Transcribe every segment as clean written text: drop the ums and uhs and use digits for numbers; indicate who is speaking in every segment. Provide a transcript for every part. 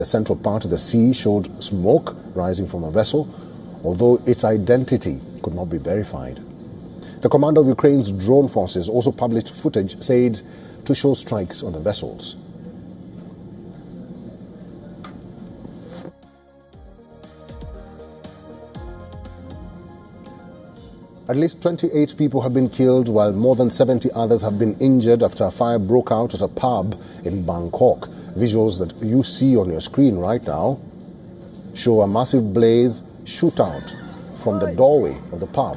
Speaker 1: The central part of the sea showed smoke rising from a vessel, although its identity could not be verified. The commander of Ukraine's drone forces also published footage said to show strikes on the vessels. At least 28 people have been killed, while more than 70 others have been injured after a fire broke out at a pub in Bangkok. Visuals that you see on your screen right now show a massive blaze shoot out from the doorway of the pub.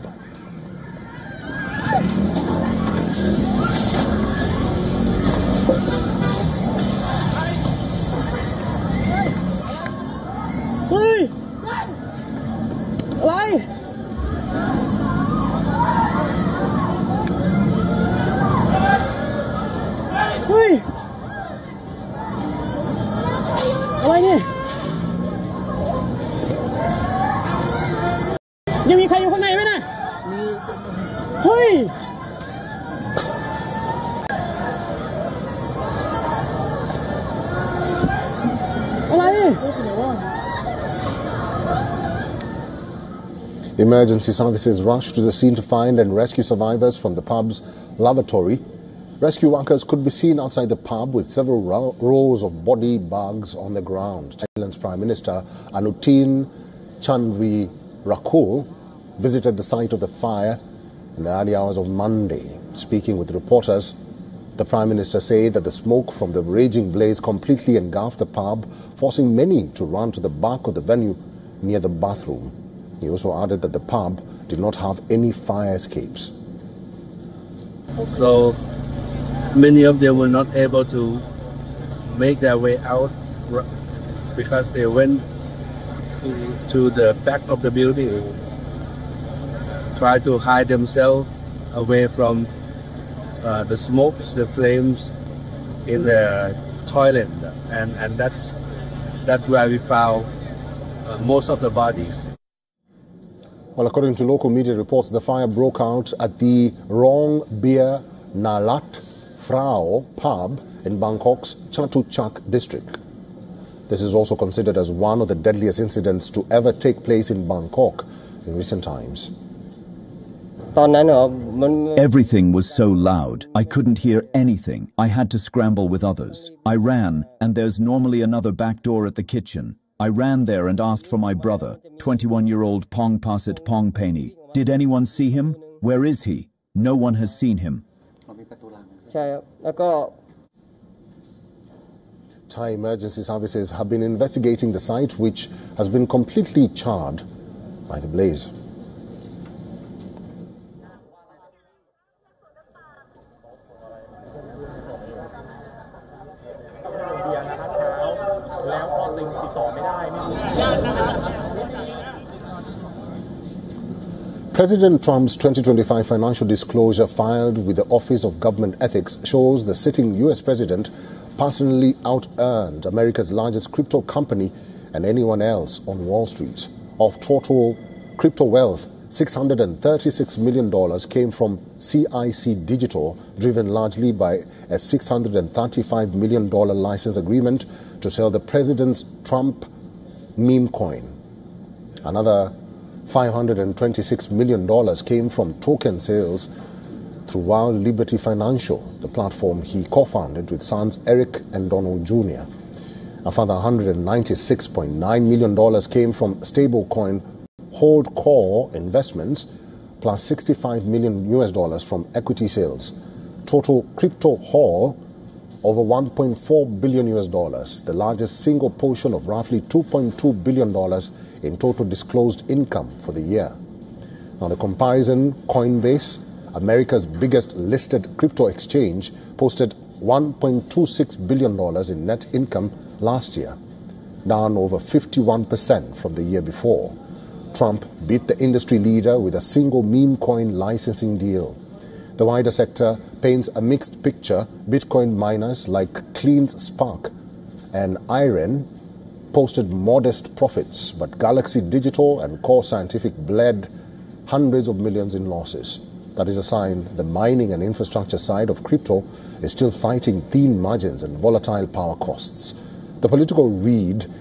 Speaker 1: Emergency services rushed to the scene to find and rescue survivors from the pub's lavatory. Rescue workers could be seen outside the pub with several rows of body bags on the ground. Thailand's Prime Minister Anutin Chanvirakul visited the site of the fire in the early hours of Monday. Speaking with reporters, the Prime Minister said that the smoke from the raging blaze completely engulfed the pub, forcing many to run to the back of the venue near the bathroom. He also added that the pub did not have any fire escapes.
Speaker 2: So many of them were not able to make their way out because they went to the back of the building, try to hide themselves away from the smoke, the flames in the toilet, and that's where we found most of the bodies.
Speaker 1: Well, according to local media reports, the fire broke out at the Rong Beer Nalat Frao pub in Bangkok's Chatuchak district. This is also considered as one of the deadliest incidents to ever take place in Bangkok in recent times.
Speaker 3: Everything was so loud, I couldn't hear anything. I had to scramble with others. I ran, and there's normally another back door at the kitchen. I ran there and asked for my brother, 21-year-old Pong Pasit Pong Penny. Did anyone see him? Where is he? No one has seen him.
Speaker 1: Thai emergency services have been investigating the site, which has been completely charred by the blaze. President Trump's 2025 financial disclosure filed with the Office of Government Ethics shows the sitting U.S. president personally out-earned America's largest crypto company and anyone else on Wall Street. Of total crypto wealth, $636 million came from CIC Digital, driven largely by a $635 million license agreement to sell the president's Trump meme coin. Another $526 million came from token sales through Wild Liberty Financial, the platform he co-founded with sons Eric and Donald Jr. A further $196.9 million came from stablecoin HoldCore investments, plus $65 million from equity sales. Total crypto haul over $1.4 billion, the largest single portion of roughly $2.2 billion in total disclosed income for the year. Now, the comparison, Coinbase, America's biggest listed crypto exchange, posted $1.26 billion in net income last year, down over 51% from the year before. Trump beat the industry leader with a single meme coin licensing deal. The wider sector paints a mixed picture. Bitcoin miners like CleanSpark and Iron posted modest profits, but Galaxy Digital and Core Scientific bled hundreds of millions in losses. That is a sign the mining and infrastructure side of crypto is still fighting thin margins and volatile power costs. The political read